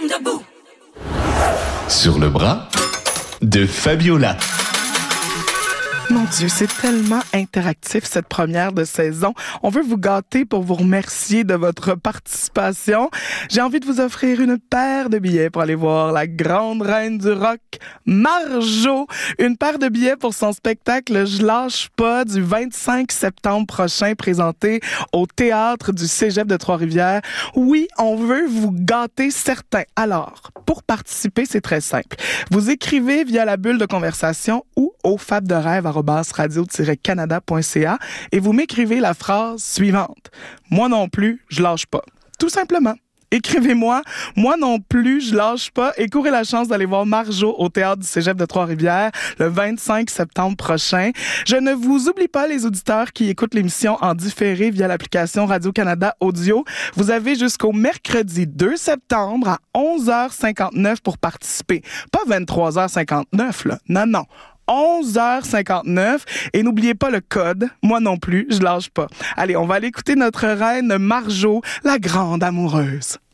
debout. Sur le bras de Fabiola. Mon Dieu, c'est tellement interactif cette première de saison. On veut vous gâter pour vous remercier de votre participation. J'ai envie de vous offrir une paire de billets pour aller voir la grande reine du rock, Marjo. Une paire de billets pour son spectacle Je lâche pas du 25 septembre prochain, présenté au Théâtre du Cégep de Trois-Rivières. Oui, on veut vous gâter certains. Alors, pour participer, c'est très simple. Vous écrivez via la bulle de conversation ou au fabderêve@radio-canada.ca et vous m'écrivez la phrase suivante. Moi non plus, je lâche pas. Tout simplement. Écrivez-moi, moi non plus, je lâche pas et courez la chance d'aller voir Marjo au Théâtre du Cégep de Trois-Rivières le 25 septembre prochain. Je ne vous oublie pas, les auditeurs qui écoutent l'émission en différé via l'application Radio-Canada Audio. Vous avez jusqu'au mercredi 2 septembre à 11h59 pour participer. Pas 23h59, là. Non. 11h59 et n'oubliez pas le code. Moi non plus, je lâche pas. Allez, on va aller écouter notre reine Marjo, la grande amoureuse.